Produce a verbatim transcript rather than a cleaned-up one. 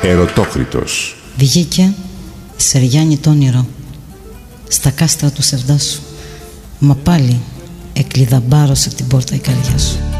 Ερωτόκριτος. Βγήκε Σεριάννη το όνειρο στα κάστρα του Σερδάσου, μα πάλι εκλειδαμπάρωσε την πόρτα η καρδιά σου.